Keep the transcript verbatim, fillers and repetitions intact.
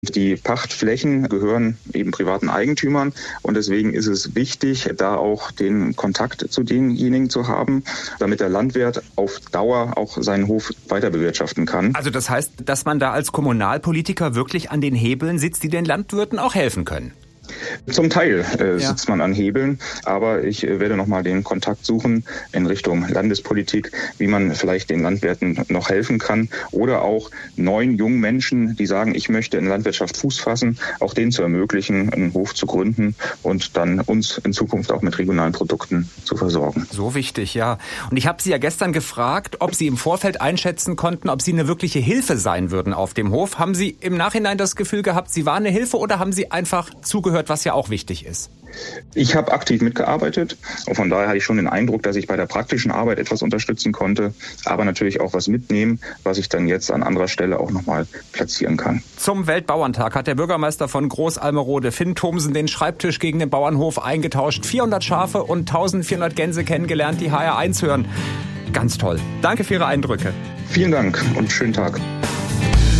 Die Pachtflächen gehören eben privaten Eigentümern und deswegen ist es wichtig, da auch den Kontakt zu denjenigen zu haben, damit der Landwirt auf Dauer auch seinen Hof weiter bewirtschaften kann. Also das heißt, dass man da als Kommunalpolitiker wirklich an den Hebeln sitzt, die den Landwirten auch helfen können? Zum Teil äh, sitzt ja. man an Hebeln, aber ich äh, werde nochmal den Kontakt suchen in Richtung Landespolitik, wie man vielleicht den Landwirten noch helfen kann oder auch neuen jungen Menschen, die sagen, ich möchte in Landwirtschaft Fuß fassen, auch denen zu ermöglichen, einen Hof zu gründen und dann uns in Zukunft auch mit regionalen Produkten zu versorgen. So wichtig, ja. Und ich habe Sie ja gestern gefragt, ob Sie im Vorfeld einschätzen konnten, ob Sie eine wirkliche Hilfe sein würden auf dem Hof. Haben Sie im Nachhinein das Gefühl gehabt, Sie waren eine Hilfe oder haben Sie einfach zugehört, was ja auch wichtig ist? Ich habe aktiv mitgearbeitet und von daher hatte ich schon den Eindruck, dass ich bei der praktischen Arbeit etwas unterstützen konnte, aber natürlich auch was mitnehmen, was ich dann jetzt an anderer Stelle auch nochmal platzieren kann. Zum Weltbauerntag hat der Bürgermeister von Groß-Almerode, Finn Thomsen, den Schreibtisch gegen den Bauernhof eingetauscht. vierhundert Schafe und eintausendvierhundert Gänse kennengelernt, die H R eins hören. Ganz toll. Danke für Ihre Eindrücke. Vielen Dank und schönen Tag.